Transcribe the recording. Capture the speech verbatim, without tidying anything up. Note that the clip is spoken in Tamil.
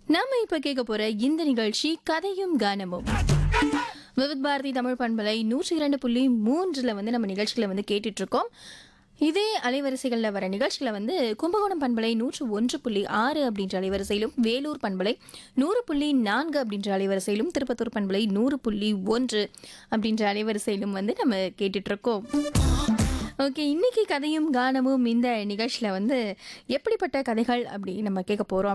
நாம இப்ப கேட்க போற இந்த நிகழ்ச்சி கதையும் கானமும். விவித் பாரதி தமிழ் பண்பலை நூற்றி இரண்டு புள்ளி மூன்றுல வந்து நம்ம நிகழ்ச்சிகளை வந்து கேட்டுட்டு இருக்கோம். இதே அலைவரிசைகளில் வர நிகழ்ச்சிகளை வந்து கும்பகோணம் பண்பலை நூற்று ஒன்று புள்ளி ஆறு அப்படின்ற அலைவரிசையிலும், வேலூர் பண்பலை நூறு புள்ளி நான்கு அப்படின்ற அலைவரிசையிலும், திருப்பத்தூர் பண்பலை நூறு புள்ளி ஒன்று அப்படின்ற அலைவரிசையிலும் வந்து நம்ம கேட்டுட்டு இருக்கோம். ஓகே, இன்னைக்கு கதையும் கானமும் இந்த நிகழ்ச்சியில் வந்து எப்படிப்பட்ட கதைகள் அப்படி நம்ம கேட்க போகிறோம்